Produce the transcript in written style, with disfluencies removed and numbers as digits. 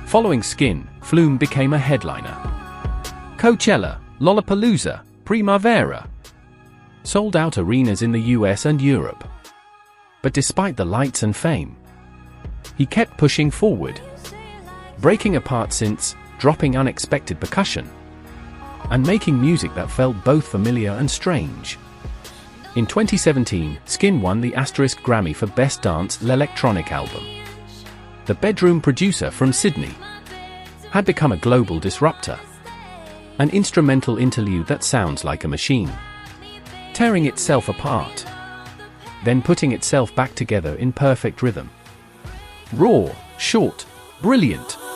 Following Skin, Flume became a headliner. Coachella, Lollapalooza, Primavera. Sold out arenas in the US and Europe. But despite the lights and fame, he kept pushing forward, breaking apart synths, dropping unexpected percussion, and making music that felt both familiar and strange. In 2017, Skin won the * Grammy for Best Dance Electronic Album. The bedroom producer from Sydney had become a global disruptor. An instrumental interlude that sounds like a machine, tearing itself apart, then putting itself back together in perfect rhythm. Raw, short, brilliant.